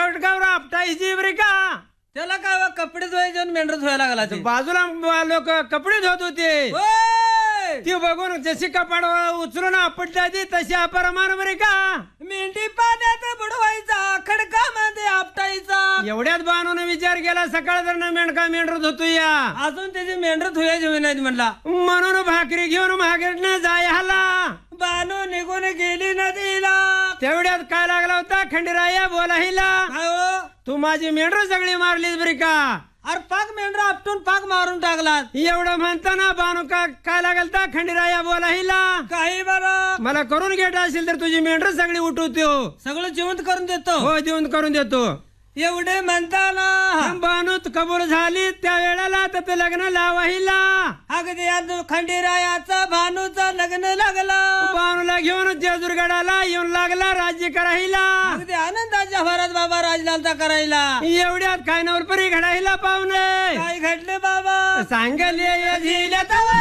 गटगावर आपटायची बरे का. त्याला काय कपडे धुवायचे आणि मेंढर धुवायला लागला ते. बाजूला लोक कपडे धुत होते. ओय! ती बघून जशी कपाड उचलून आपटला ती तशी अपरमान बरे का. मेंढी पाण्यात बुडवायचा खडकामध्ये आपटायचा. एवढ्यात बानून विचार केला सकाळ जर मेंढका मेंढर धुतूया अजून त्याची मेंढर धुवायची होईनात म्हणला. म्हणून भाकरी घेऊन मागेटनं जाय हाला. बानू निघून गेली नदीला. तेवढ्यात काय लागला होता खंडीराया बोलाहिला. काय हो? तू माझी मेंढर सगळी मारलीस बरी का. अरे पाक मेंढर आपटून पाक मारून टाकला. एवढं म्हणताना बानू का काय लागल तर खंडीराया बोलाहिला. काही बरं मला करून घ्यायचं असेल तर तुझी मेंढर सगळी उठवतो. सगळं जिवंत करून देतो. हो देऊन करून देतो. एवढे म्हणताना बानू कबूल झाली त्या वेळेला तर ते लग्न लावाहिला. अगदी आज खंडीरायाचं भानूचं लग्न लागलं. बानूला घेऊन जेजूरगडाला येऊन लागला राज्य करायला. अगदी आनंदाच्या भरात बाबा राजलालता करायला. एवढ्यात काय नवलपरी घडायला पाहुणे काय घडले बाबा सांगले झिल्या तवा